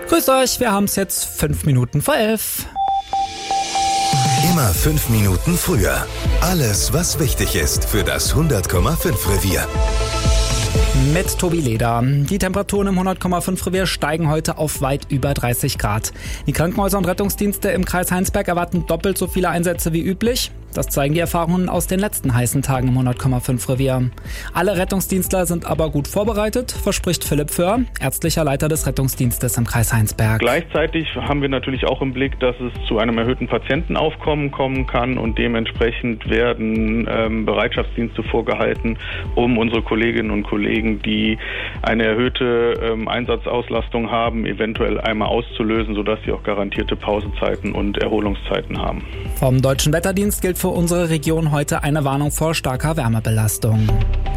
Grüß euch, wir haben es jetzt 5 Minuten vor 11. Immer 5 Minuten früher. Alles, was wichtig ist für das 100,5 Revier. Mit Tobi Leder. Die Temperaturen im 100,5 Revier steigen heute auf weit über 30 Grad. Die Krankenhäuser und Rettungsdienste im Kreis Heinsberg erwarten doppelt so viele Einsätze wie üblich. Das zeigen die Erfahrungen aus den letzten heißen Tagen im 100,5 Revier. Alle Rettungsdienstler sind aber gut vorbereitet, verspricht Philipp Föhr, ärztlicher Leiter des Rettungsdienstes im Kreis Heinsberg. Gleichzeitig haben wir natürlich auch im Blick, dass es zu einem erhöhten Patientenaufkommen kommen kann und dementsprechend werden Bereitschaftsdienste vorgehalten, um unsere Kolleginnen und Kollegen, die eine erhöhte Einsatzauslastung haben, eventuell einmal auszulösen, sodass sie auch garantierte Pausenzeiten und Erholungszeiten haben. Vom Deutschen Wetterdienst gilt für unsere Region heute eine Warnung vor starker Wärmebelastung.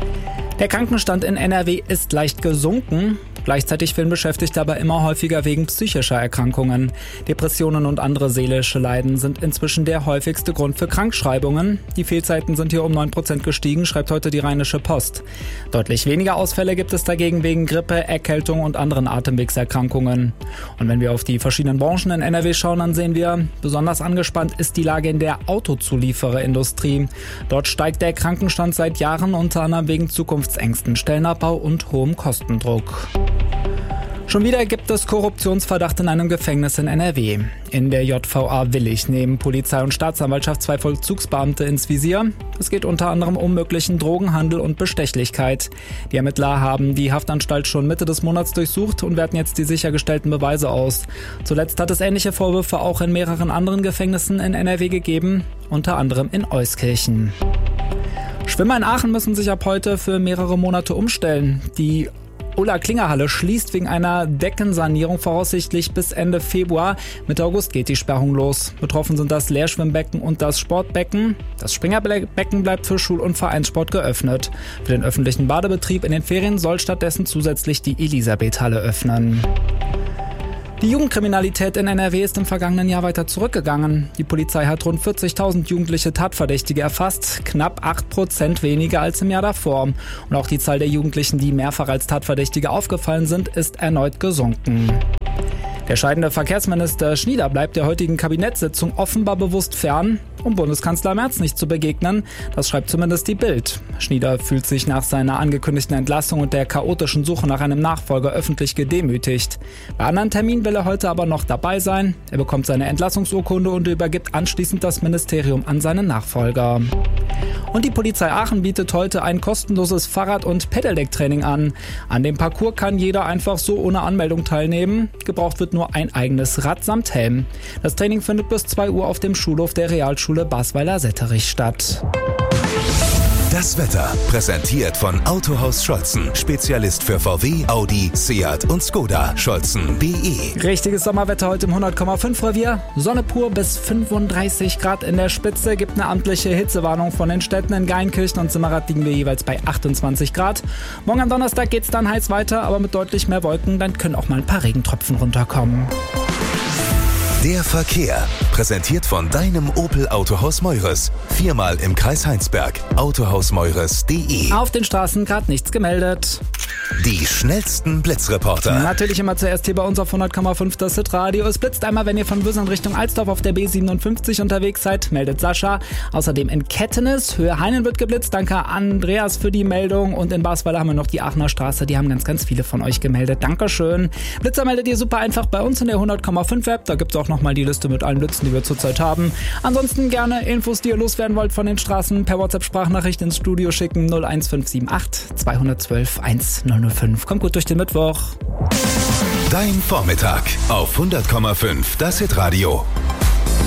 Der Krankenstand in NRW ist leicht gesunken. Gleichzeitig fehlen Beschäftigte aber immer häufiger wegen psychischer Erkrankungen. Depressionen und andere seelische Leiden sind inzwischen der häufigste Grund für Krankschreibungen. Die Fehlzeiten sind hier um 9% gestiegen, schreibt heute die Rheinische Post. Deutlich weniger Ausfälle gibt es dagegen wegen Grippe, Erkältung und anderen Atemwegserkrankungen. Und wenn wir auf die verschiedenen Branchen in NRW schauen, dann sehen wir, besonders angespannt ist die Lage in der Autozuliefererindustrie. Dort steigt der Krankenstand seit Jahren, unter anderem wegen Zukunftsängsten, Stellenabbau und hohem Kostendruck. Schon wieder gibt es Korruptionsverdacht in einem Gefängnis in NRW. In der JVA Willich nehmen Polizei und Staatsanwaltschaft 2 Vollzugsbeamte ins Visier. Es geht unter anderem um möglichen Drogenhandel und Bestechlichkeit. Die Ermittler haben die Haftanstalt schon Mitte des Monats durchsucht und werten jetzt die sichergestellten Beweise aus. Zuletzt hat es ähnliche Vorwürfe auch in mehreren anderen Gefängnissen in NRW gegeben, unter anderem in Euskirchen. Schwimmer in Aachen müssen sich ab heute für mehrere Monate umstellen. Die Ulla-Klinger-Halle schließt wegen einer Deckensanierung voraussichtlich bis Ende Februar. Mitte August geht die Sperrung los. Betroffen sind das Leerschwimmbecken und das Sportbecken. Das Springerbecken bleibt für Schul- und Vereinssport geöffnet. Für den öffentlichen Badebetrieb in den Ferien soll stattdessen zusätzlich die Elisabeth-Halle öffnen. Die Jugendkriminalität in NRW ist im vergangenen Jahr weiter zurückgegangen. Die Polizei hat rund 40.000 jugendliche Tatverdächtige erfasst, knapp 8% weniger als im Jahr davor. Und auch die Zahl der Jugendlichen, die mehrfach als Tatverdächtige aufgefallen sind, ist erneut gesunken. Der scheidende Verkehrsminister Schnieder bleibt der heutigen Kabinettssitzung offenbar bewusst fern, um Bundeskanzler Merz nicht zu begegnen. Das schreibt zumindest die Bild. Schnieder fühlt sich nach seiner angekündigten Entlassung und der chaotischen Suche nach einem Nachfolger öffentlich gedemütigt. Bei anderen Terminen will er heute aber noch dabei sein. Er bekommt seine Entlassungsurkunde und übergibt anschließend das Ministerium an seinen Nachfolger. Und die Polizei Aachen bietet heute ein kostenloses Fahrrad- und Pedelec-Training an. An dem Parcours kann jeder einfach so ohne Anmeldung teilnehmen. Gebraucht wird nur ein eigenes Rad samt Helm. Das Training findet bis 2 Uhr auf dem Schulhof der Realschule Basweiler-Setterich statt. Das Wetter präsentiert von Autohaus Scholzen. Spezialist für VW, Audi, Seat und Skoda. Scholzen.de. Richtiges Sommerwetter heute im 100,5 Revier. Sonne pur bis 35 Grad in der Spitze. Gibt eine amtliche Hitzewarnung von den Städten. In Geinkirchen und Simmerath liegen wir jeweils bei 28 Grad. Morgen am Donnerstag geht's dann heiß weiter, aber mit deutlich mehr Wolken. Dann können auch mal ein paar Regentropfen runterkommen. Der Verkehr, präsentiert von deinem Opel Autohaus Meures. 4-mal im Kreis Heinsberg. Autohausmeures.de. Auf den Straßen gerade nichts gemeldet. Die schnellsten Blitzreporter. Natürlich immer zuerst hier bei uns auf 100,5 das Hitradio. Es blitzt einmal, wenn ihr von Würsern Richtung Alsdorf auf der B57 unterwegs seid, meldet Sascha. Außerdem in Kettenis, Höhe Heinen wird geblitzt. Danke Andreas für die Meldung. Und in Basweiler haben wir noch die Aachener Straße. Die haben ganz viele von euch gemeldet. Dankeschön. Blitzer meldet ihr super einfach bei uns in der 100,5 App. Da gibt es auch nochmal die Liste mit allen Blitzen, die wir zurzeit haben. Ansonsten gerne Infos, die ihr loswerden wollt von den Straßen, per WhatsApp-Sprachnachricht ins Studio schicken. 01578 212 1005. Kommt gut durch den Mittwoch. Dein Vormittag auf 100,5 das Hitradio.